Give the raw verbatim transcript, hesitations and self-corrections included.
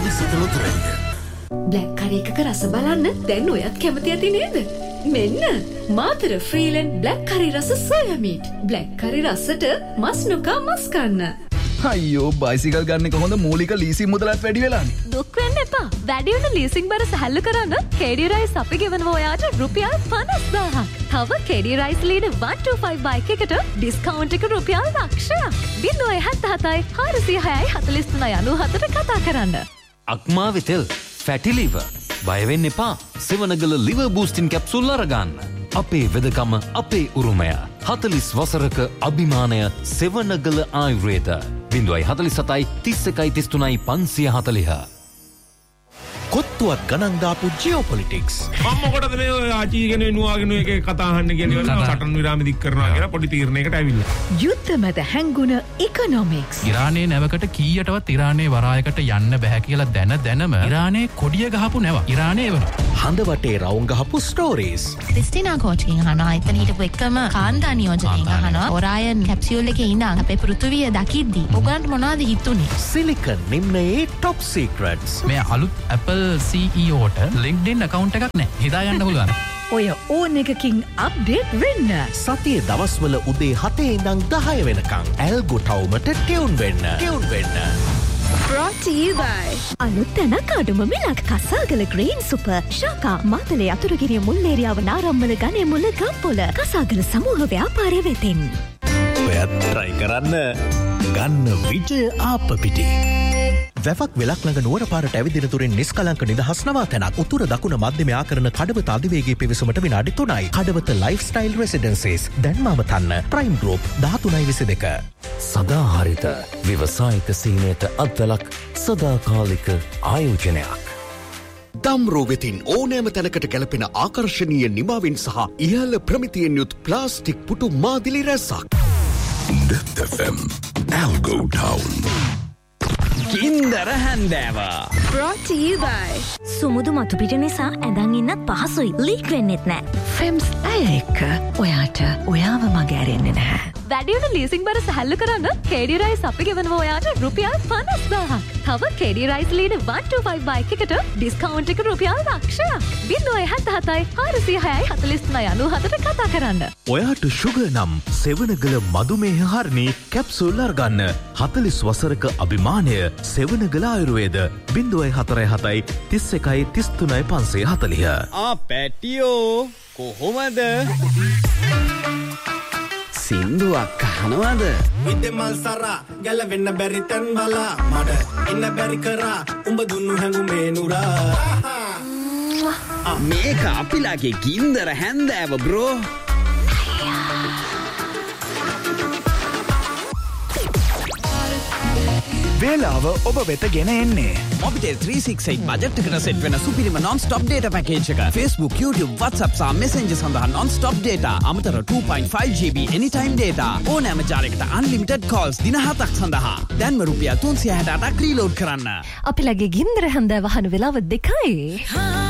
විසික ලොතරැයිය. Black කරි එකක රස බලන්න දැන් ඔයත් කැමති ඇති නේද? මෙන්න මාතර ෆ්‍රීලන්ඩ් බ්ලැක් කරි රස සෝයා මීට්. බ්ලැක් කරි රසට මස් නොකා මස් කන්න. අයියෝ බයිසිකල් ගන්න එක හොඳ මූලික ලීසින් මුදලත් වැඩි වෙලානේ. දුක් වෙන්න එපා. වැඩි වෙන ලීසින් බර සැහැල්ලු කරන්න කෙඩි රයිස් අපි ගෙවනවා ඔයාට රුපියල් පනස් දාහක්. තව කෙඩි රයිස් ලීඩ one two five බයික් එකට ඩිස්කවුන්ට් එක රුපියල් ලක්ෂයක්. බිංදුව හත හතයි හාරසිය හයයි හතළිස් තුනයි අනූහතට කතා කරන්න. අක්මා වෙතෙල් ෆැටි ලිවර් බය වෙන්න එපා. සෙවනගල ලිවර් බූස්ටින් කැප්සූල් අරගන්න. අපේ වෙදකම අපේ උරුමය. හතළිස් වසරක අභිමානය සෙවනගල ආයුර්වේද. බිංදුවයි හතළිස් සතයි තිස් එකයි තිස් තුනයි පන්සිය හතළිහ. කොත්තුවත් ගණන් දාපු ජියෝපොලිටික්ස්. මම මොකටද මේ ආචීගෙන නුවාගෙන එක කතා අහන්න කියන්නේ සටන් විරාම දික් කරනවා කියලා පොඩි තීරණයකට ඇවිල්ලා. යුද්ධ මැද හැංගුණ ඉකොනොමික්ස්. ඉරානයේ නැවකට කීයටවත් ඉරානයේ වරායකට යන්න බෑ කියලා දැන දැනම ඉරානයේ කොඩිය ගහපු නැව. ඉරානයේ වෙන. හඳ වටේ රවුම් ගහපු ස්ටෝරීස්. ක්‍රිස්ටිනා කෝච්කින් අහනවා. එතන හිටපු එකම කාන්තා නියෝජකයින් අහනවා. ඔරායන් කැප්සියුල් එකේ ඉඳන් අපේ පෘථිවිය දකිද්දි ඔයගලන්ට මොනවද හිතුනේ? Silicon නිම්නයේ top සීක්‍රට්ස්. මේ අලුත් Apple C E Oට LinkedIn account එකක් නැහැ. හිතා ගන්න පුළුවන්. ඔය ඕන එකකින් අප්ඩේට් වෙන්න. සතියේ දවස්වල උදේ හතේ ඉඳන් දහය වෙනකන් ඇල්ගෝ ටවුමට ටියුන් වෙන්න. ටියුන් වෙන්න. Brought to you by අලුත් තැනක් අඩුම මිලක් කසාගල ග්‍රීන් සුපර් ශාකා මාතලේ අතුරුගිරිය මුල්ලේරියාව නාරම්මල ගනේ මුල ගම්පොල කසාගල සමූහ ව්‍යාපාරය වෙතින්. ඔයත් try කරන්න ගන්න විජය ආප්පිටි. වැවක් වෙලක් ළඟ නුවර පාරට ඇවිදින තුරින් නිස්කලංක නිදහස් නවාතැනක් උතුර දකුණ මධ්‍යම ආකරණ කඩවත අධිවේගී පිවිසුමට විනාඩි තුනයි. Kadawatha lifestyle රෙසිඩෙන්සිස් දැන්මාම තන්න prime group දහතුනයි විසිදෙක. සදාහරිත ව්‍යවසායික සීනයට අත්වලක් සදාකාලික ආයෝජනයක්. දම්රෝ වෙතින් ඕනෑම තැනකට ගැලපෙන ආකර්ශනීය නිමාවෙන් සහ ඉහළ ප්‍රමිතියෙන් යුත් ප්ලාස්ටික් පුටු මාදිලි රැසක්. Death F M Algo Town. කින්දර හැන්දෑවා. Brought to you by සුමුදු මතු පිට නිසා ඇඳන් ඉන්නත් පහසුයි. ලීක් වෙන්නෙත් නෑ. ෆෙම්ස් ඇය එක්ක ඔයාට ඔයාව මගහැරෙන්නේ නැහැ. වැඩි වෙන ලීසින් බර සැහැල්ලු කරන්න කෙඩි රයිස් අපි ගෙවනවා ඔයාට රුපියල් පනස් දාහක්. තව කෙඩි රයිස් ලීඩ one two five බයික් එකට ඩිස්කවුන්ට් එක රුපියල් ලක්ෂයක්. බිංදුව හත හතයි හාරසිය හයයි හතළිස් තුනයි අනූහතට කතා කරන්න. ඔයාට ෂුගර් නම් සෙවනගල මදුමේහ හරණී කැප්සූල් අරගන්න. හතළිස් වසරක අභිමානය සෙවනගල ආයුර්වේද. බිංදුවයි හතරයි හතයි තිස් එකයි තිස් තුනයි පන්සිය හතළිහ. ආ පැටියෝ කොහොමද? සින්දුවක් අහනවද? විදමල් සරා ගැලවෙන්න බැරි තැන් බලා මඩ ඉන්න බැරි කරා උඹ දුන්නු හැඟුමේ නුරා. මේක අපිලාගේ ගින්දර හැන්දෑව බ්‍රෝ. වේලාව ඔබ වෙත ගෙන එන්නේ මොබිටෙල් three sixty-eight බජට් එකට සෙට් වෙන සුපිරිම non-stop data package එක. Facebook, YouTube, WhatsApp සහ Messenger සඳහා non-stop data. අමතර two point five G B anytime data. ඕනෑම ජාලයකට unlimited calls දින හතක් සඳහා. දැන්ම රුපියල් තුන්සිය හැට අටක් රීලෝඩ් කරන්න. අපිලගේ ගින්දර හැන්දෑව අහන වෙලාව දෙකයි.